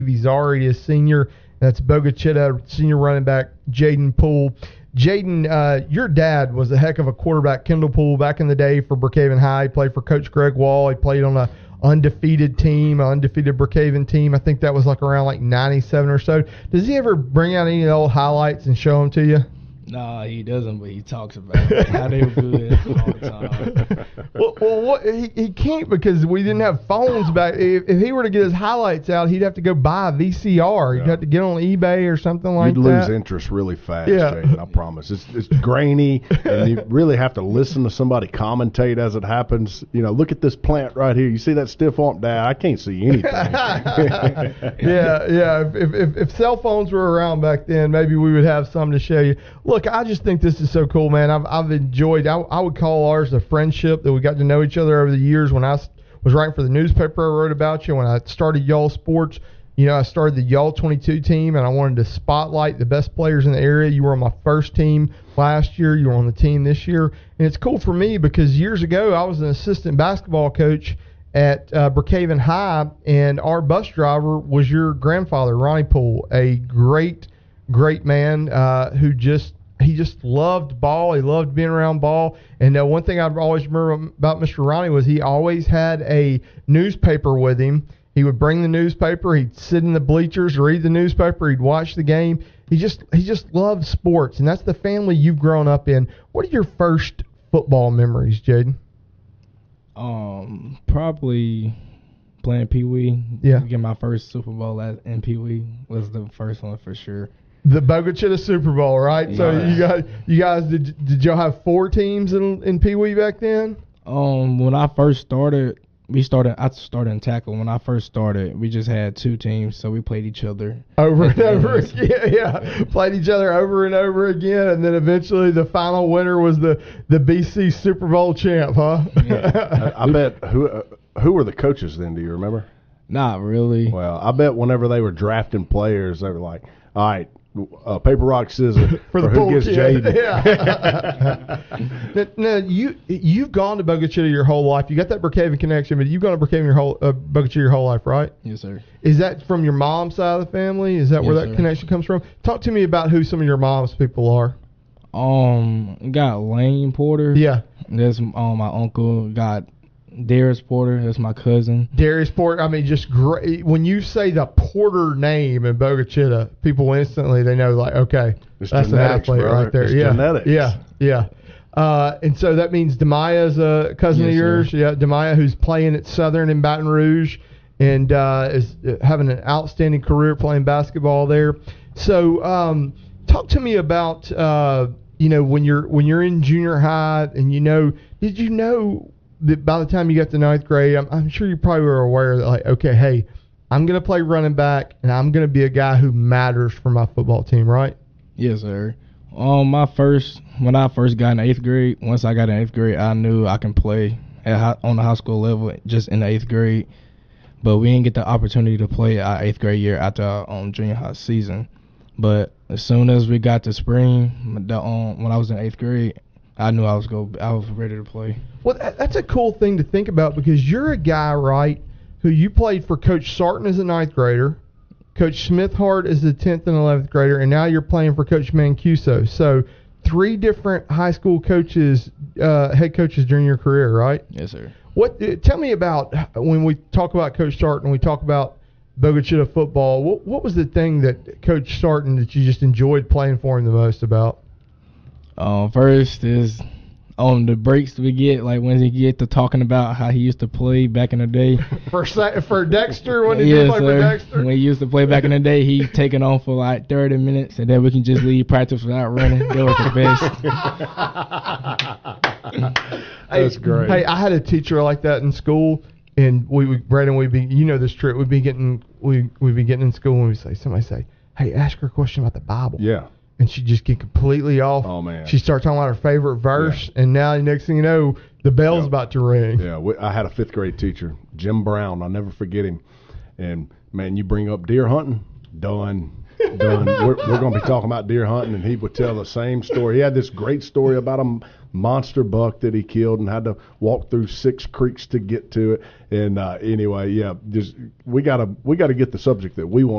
Vizari is senior. That's Boga Chitto, senior running back, Jaden Poole. Jaden, your dad was a heck of a quarterback, Kendall Poole, back in the day for Brookhaven High. He played for Coach Greg Wall. He played on a undefeated Brookhaven team. I think that was around 97 or so. Does he ever bring out any old highlights and show them to you? No, he doesn't, but he talks about it, how they were good all the time. Well, he can't because we didn't have phones back. If he were to get his highlights out, he'd have to go buy a VCR. He'd have to get on eBay or something like that. You'd lose interest really fast, Jaden, I promise. It's grainy, and you really have to listen to somebody commentate as it happens. Look at this plant right here. You see that stiff arm? Dad, I can't see anything. Yeah. If cell phones were around back then, maybe we would have some to show you. Look, I just think this is so cool, man. I've enjoyed. I would call ours a friendship that we got to know each other over the years. When I was writing for the newspaper, I wrote about you. When I started Y'all Sports, I started the Y'all 22 team, and I wanted to spotlight the best players in the area. You were on my first team last year. You were on the team this year, and it's cool for me because years ago I was an assistant basketball coach at Brookhaven High, and our bus driver was your grandfather, Ronnie Poole, a great man who just loved ball. He loved being around ball. And one thing I always remember about Mr. Ronnie was he always had a newspaper with him. He would bring the newspaper. He'd sit in the bleachers, read the newspaper. He'd watch the game. He just loved sports, and that's the family you've grown up in. What are your first football memories, Jaden? Probably playing Pee Wee. Yeah. Getting my first Super Bowl in Pee Wee was the first one for sure. The Boga Chitto Super Bowl, right? Yeah. So you guys did y'all have 4 teams in Pee Wee back then? When I first started, I started in tackle. When I first started, we just had 2 teams, so we played each other over and over again. Yeah, played each other over and over again, and then eventually the final winner was the BC Super Bowl champ, huh? Yeah. I bet who were the coaches then? Do you remember? Not really. Well, I bet whenever they were drafting players, they were like, all right, paper, rock, scissors for who gets Jaden. Yeah. Now, you've gone to Boga Chitto your whole life. You got that Brookhaven connection, but you've gone to Brookhaven Boga Chitto your whole life, right? Yes, sir. Is that from your mom's side of the family? Is that where that connection comes from? Talk to me about who some of your mom's people are. Got Lane Porter. Yeah. That's my uncle. Got Darius Porter, that's my cousin. Darius Porter, I mean, just great. When you say the Porter name in Boga Chitto, people instantly, they know, okay, it's that's an athlete brother. right there. It's yeah, genetics. Yeah. And so that means Demiah's a cousin of yours. Sir. Yeah, Demiah, who's playing at Southern in Baton Rouge and is having an outstanding career playing basketball there. So talk to me about, when you're in junior high and did you know that by the time you got to 9th grade, I'm sure you probably were aware that, okay, hey, I'm going to play running back, and I'm going to be a guy who matters for my football team, right? Yes, sir. When I first got in 8th grade, once I got in 8th grade, I knew I can play on the high school level just in the 8th grade. But we didn't get the opportunity to play our 8th grade year after our junior high season. But as soon as we got to spring, when I was in 8th grade, I knew I was ready to play. Well, that's a cool thing to think about because you're a guy, right, who you played for Coach Sarton as a 9th grader, Coach Smithhart as a 10th and 11th grader, and now you're playing for Coach Mancuso. So 3 different high school coaches, head coaches during your career, right? Yes, sir. Tell me about when we talk about Coach Sarton, we talk about Boga Chitto football. What was the thing that Coach Sarton that you just enjoyed playing for him the most about? First is on the breaks we get, like when he get to talking about how he used to play back in the day. for Dexter, when he did play for Dexter? When he used to play back in the day, he taking on for 30 minutes, and then we can just leave practice without running. That was the best. That's great. Hey, I had a teacher like that in school, and Brandon, we'd be getting in school, and somebody say, hey, ask her a question about the Bible. Yeah. And she'd just get completely off. Oh, man. She'd start talking about her favorite verse, and now next thing you know, the bell's about to ring. Yeah, I had a 5th grade teacher, Jim Brown. I'll never forget him. And, man, you bring up deer hunting, done. done. We're going to be talking about deer hunting, and he would tell the same story. He had this great story about a monster buck that he killed and had to walk through 6 creeks to get to it. And anyway, yeah, we gotta get the subject that we want